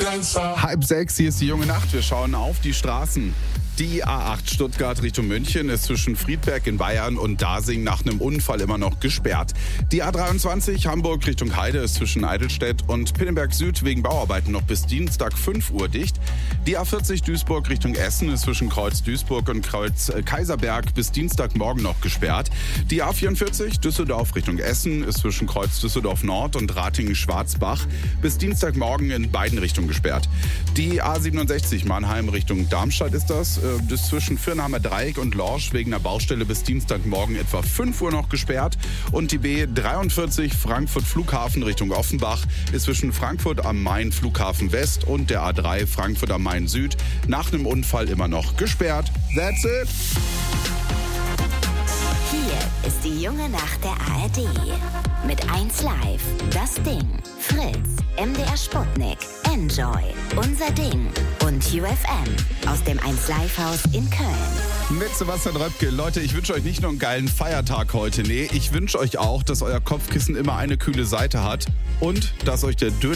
5:30, hier ist die junge Nacht. Wir schauen auf die Straßen. Die A8 Stuttgart Richtung München ist zwischen Friedberg in Bayern und Dasing nach einem Unfall immer noch gesperrt. Die A23 Hamburg Richtung Heide ist zwischen Eidelstedt und Pinneberg Süd wegen Bauarbeiten noch bis Dienstag 5 Uhr dicht. Die A40 Duisburg Richtung Essen ist zwischen Kreuz Duisburg und Kreuz Kaiserberg bis Dienstagmorgen noch gesperrt. Die A44 Düsseldorf Richtung Essen ist zwischen Kreuz Düsseldorf Nord und Ratingen-Schwarzbach bis Dienstagmorgen in beiden Richtungen gesperrt. Die A67 Mannheim Richtung Darmstadt ist das zwischen Firnheimer Dreieck und Lorsch wegen einer Baustelle bis Dienstagmorgen etwa 5 Uhr noch gesperrt. Und die B43 Frankfurt Flughafen Richtung Offenbach ist zwischen Frankfurt am Main Flughafen West und der A3 Frankfurt am Main Süd nach einem Unfall immer noch gesperrt. That's it! Hier ist die junge Nacht der ARD. Mit 1 Live, Das Ding, Fritz, MDR Sputnik, Enjoy, Unser Ding und UFM aus dem 1 Live Haus in Köln. Mit Sebastian Röpke. Leute, ich wünsche euch nicht nur einen geilen Feiertag heute. Nee, ich wünsche euch auch, dass euer Kopfkissen immer eine kühle Seite hat und dass euch der Döner